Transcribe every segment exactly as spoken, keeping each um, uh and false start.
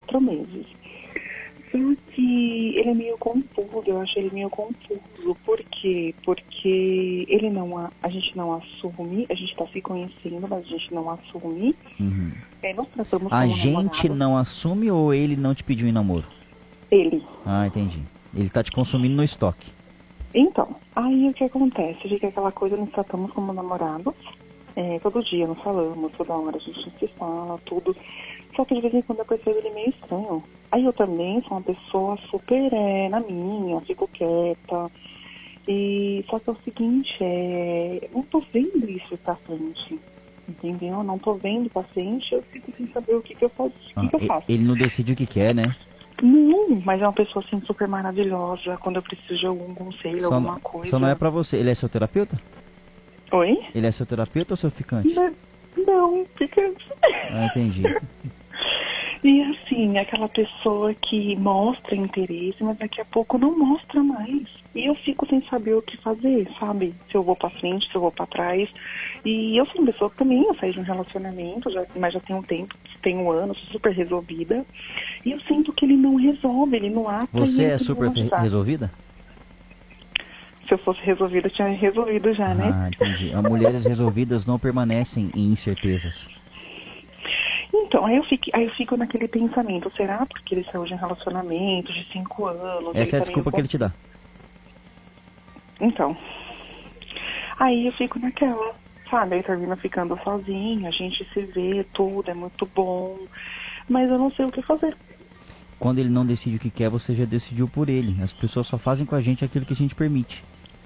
quatro meses. Só que ele é meio confuso, eu acho ele meio confuso. Por quê? Porque ele não, a, a gente não assume, a gente tá se conhecendo, mas a gente não assume. Uhum. É, nós tratamos A como gente namorado. não assume ou ele não te pediu em namoro? Ele. Ah, entendi. Ele tá te consumindo no estoque. Então, aí o que acontece? Fica aquela coisa, nós tratamos como namorados. É, todo dia nós falamos, toda hora a gente se fala, tudo. Só que de vez em quando eu percebo ele meio estranho. Aí eu também sou uma pessoa super é, na minha, fico quieta. E só que é o seguinte, é, eu não tô vendo isso pra frente. Entendeu? Eu não tô vendo pra frente, eu fico sem saber o que, que eu faço. O que, Ah, que eu faço? ele não decide o que quer, né? Não, mas é uma pessoa assim super maravilhosa. Quando eu preciso de algum conselho, Só, alguma não- coisa. só não é pra você. Ele é seu terapeuta? Oi? Ele é seu terapeuta ou seu ficante? Não, não, fica. Ah, entendi. E assim, aquela pessoa que mostra interesse, mas daqui a pouco não mostra mais. E eu fico sem saber o que fazer, sabe? Se eu vou pra frente, se eu vou pra trás. E eu sou uma pessoa que também, eu saí de um relacionamento, já, mas já tem um tempo, tem um ano, sou super resolvida. E eu sinto que ele não resolve, ele não ata. Você e ele é tem super que me ajudar. resolvida? Se eu fosse resolvida, eu tinha resolvido já, né? Ah, entendi. As mulheres resolvidas não permanecem em incertezas. Então, aí eu, fico, aí eu fico naquele pensamento, será porque ele saiu de um relacionamento de cinco anos? Essa é a tá desculpa meio... que ele te dá. Então, aí eu fico naquela, sabe? Aí termina ficando sozinha, a gente se vê, tudo é muito bom, mas eu não sei o que fazer. Quando ele não decide o que quer, você já decidiu por ele. As pessoas só fazem com a gente aquilo que a gente permite.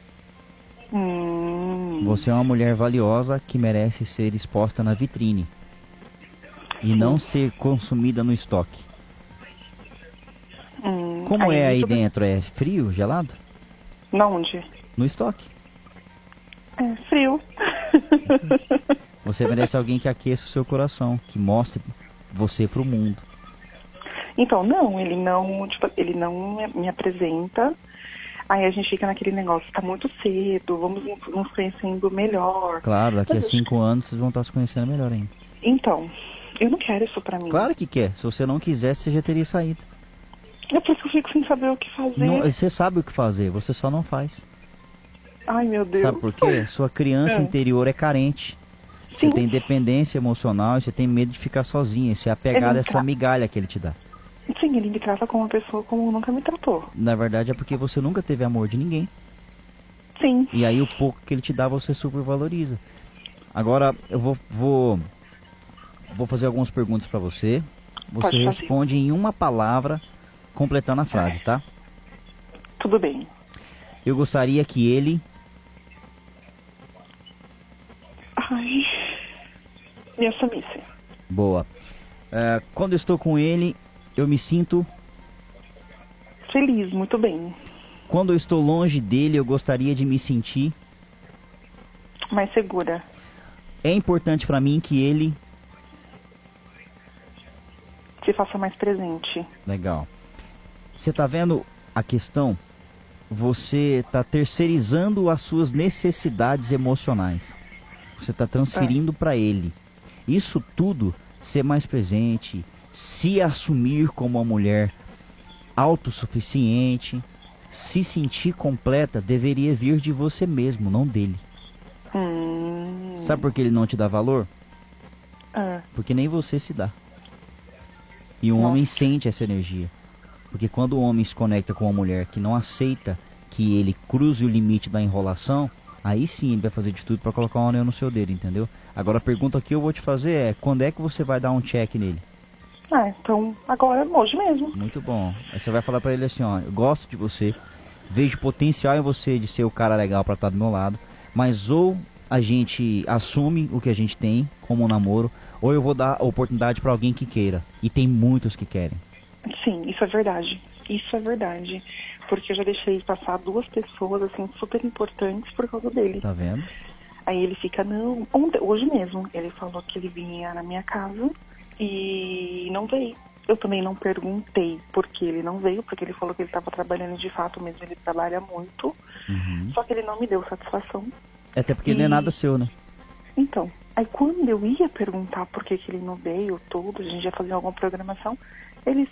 Hum, Você é uma mulher valiosa que merece ser exposta na vitrine. E não ser consumida no estoque. hum, Como é aí tudo- dentro? É frio, gelado? Na onde? No estoque. É frio. Você merece alguém que aqueça o seu coração, que mostre você pro mundo. Então, não, ele não, tipo, ele não me apresenta. Aí a gente fica naquele negócio, tá muito cedo, vamos nos conhecendo melhor. Claro, daqui a Mas eu- cinco anos vocês vão estar se conhecendo melhor ainda. Então, eu não quero isso pra mim. Claro que quer. Se você não quisesse, você já teria saído. É por isso que eu fico sem saber o que fazer. Não, você sabe o que fazer, você só não faz. Ai, meu Deus. Sabe por quê? Sua criança É. interior é carente. Você Sim. tem dependência emocional e você tem medo de ficar sozinha. Você é apegado Ele a essa tá- migalha que ele te dá. Sim, ele me trata como uma pessoa como nunca me tratou. Na verdade é porque você nunca teve amor de ninguém. Sim. E aí o pouco que ele te dá você supervaloriza. Agora eu vou vou, vou fazer algumas perguntas pra você. Você Pode fazer. responde em uma palavra, completando a frase, tá? Tudo bem. Eu gostaria que ele... Ai, me assumisse. Boa. É, quando eu estou com ele, eu me sinto... Feliz, muito bem. Quando eu estou longe dele, eu gostaria de me sentir... Mais segura. É importante pra mim que ele... Se faça mais presente. Legal. Você tá vendo a questão? Você tá terceirizando as suas necessidades emocionais. Você tá transferindo pra ele. Isso tudo, ser mais presente, se assumir como uma mulher autossuficiente, se sentir completa, deveria vir de você mesmo, não dele. Hum. Sabe por que ele não te dá valor? Ah, Porque nem você se dá. E o Nossa. homem sente essa energia. Porque quando o homem se conecta com uma mulher que não aceita que ele cruze o limite da enrolação, aí sim ele vai fazer de tudo para colocar um anel no seu dedo, entendeu? Agora a pergunta que eu vou te fazer é, quando é que você vai dar um check nele? ah, então agora, hoje mesmo. Muito bom. Aí você vai falar pra ele assim, ó, eu gosto de você, vejo potencial em você de ser o cara legal pra estar do meu lado, mas ou a gente assume o que a gente tem como um namoro, ou eu vou dar a oportunidade pra alguém que queira. E tem muitos que querem. Sim, isso é verdade. Isso é verdade. Porque eu já deixei passar duas pessoas, assim, super importantes por causa dele. Tá vendo? Aí ele fica, não... Ontem, hoje mesmo, ele falou que ele vinha na minha casa e não veio. Eu também não perguntei por que ele não veio, porque ele falou que ele estava trabalhando de fato mesmo, ele trabalha muito. Uhum. Só que ele não me deu satisfação. Até porque não é E- nada seu, né? Então, aí quando eu ia perguntar por que, que ele não veio, tudo, a gente ia fazer alguma programação, ele